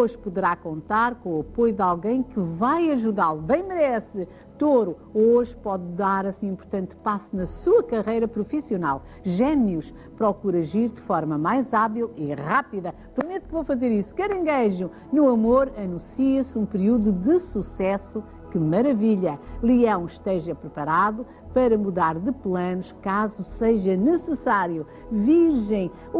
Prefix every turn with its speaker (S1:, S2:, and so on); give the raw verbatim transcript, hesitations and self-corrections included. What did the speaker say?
S1: Hoje poderá contar com o apoio de alguém que vai ajudá-lo. Bem merece. Touro, hoje pode dar assim um importante passo na sua carreira profissional. Gêmeos, procura agir de forma mais hábil e rápida. Prometo que vou fazer isso. Caranguejo, no amor anuncia-se um período de sucesso. Que maravilha! Leão, esteja preparado para mudar de planos caso seja necessário. Virgem,